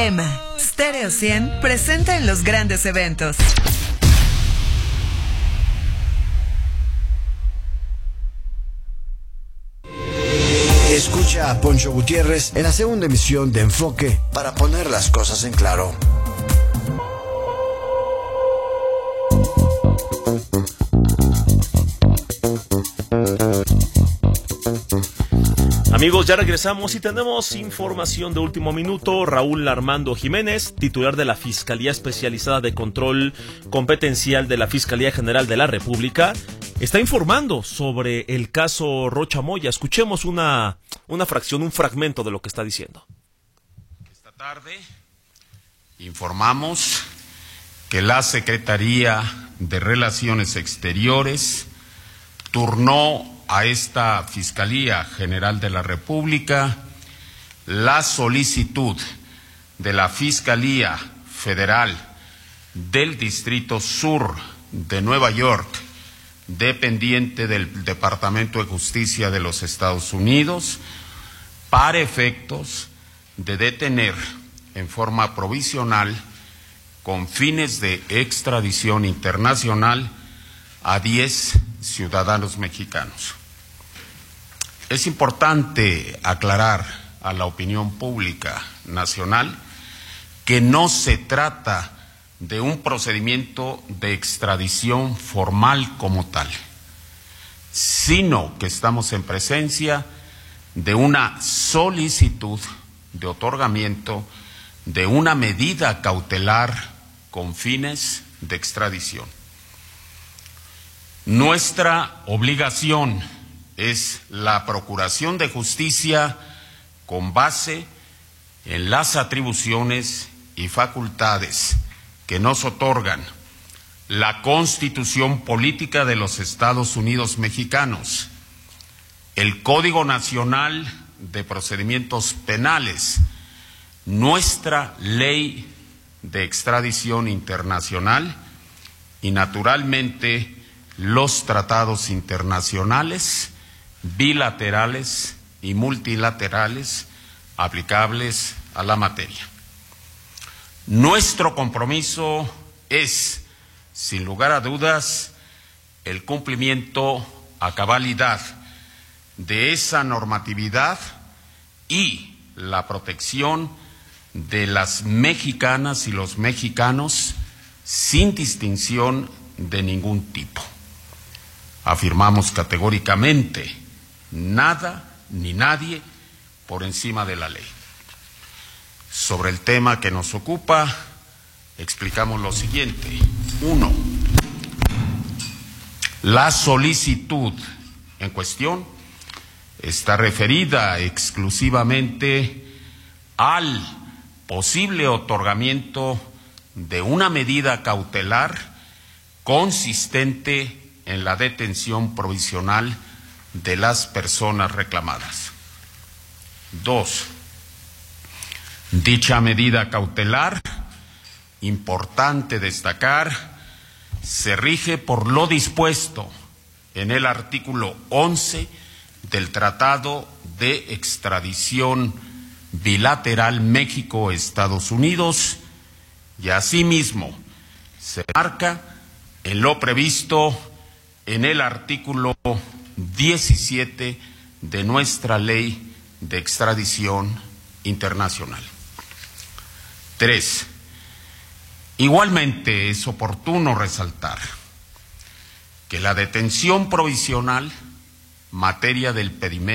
EMA, Stereo 100 presenta en los grandes eventos. Escucha a Poncho Gutiérrez en la segunda emisión de Enfoque para poner las cosas en claro. Amigos, ya regresamos y tenemos información de último minuto. Raúl Armando Jiménez, titular de la Fiscalía Especializada de Control Competencial de la Fiscalía General de la República, está informando sobre el caso Rocha Moya. Escuchemos una fracción, un fragmento de lo que está diciendo. Esta tarde informamos que la Secretaría de Relaciones Exteriores turnó a esta Fiscalía General de la República la solicitud de la Fiscalía Federal del Distrito Sur de Nueva York, dependiente del Departamento de Justicia de los Estados Unidos, para efectos de detener en forma provisional, con fines de extradición internacional, a 10 ciudadanos mexicanos. Es importante aclarar a la opinión pública nacional que no se trata de un procedimiento de extradición formal como tal, sino que estamos en presencia de una solicitud de otorgamiento de una medida cautelar con fines de extradición. Nuestra obligación es la procuración de justicia con base en las atribuciones y facultades que nos otorgan la Constitución Política de los Estados Unidos Mexicanos, el Código Nacional de Procedimientos Penales, nuestra Ley de Extradición Internacional y, naturalmente, los tratados internacionales, bilaterales y multilaterales aplicables a la materia. Nuestro compromiso es, sin lugar a dudas, el cumplimiento a cabalidad de esa normatividad y la protección de las mexicanas y los mexicanos sin distinción de ningún tipo. Afirmamos categóricamente: nada ni nadie por encima de la ley. Sobre el tema que nos ocupa, explicamos lo siguiente. 1. La solicitud en cuestión está referida exclusivamente al posible otorgamiento de una medida cautelar consistente en la detención provisional de las personas reclamadas. 2. Dicha medida cautelar, importante destacar, se rige por lo dispuesto en el artículo 11 del Tratado de Extradición Bilateral México-Estados Unidos y asimismo se marca en lo previsto en el artículo 17 de nuestra Ley de Extradición Internacional. 3. Igualmente es oportuno resaltar que la detención provisional, materia del pedimento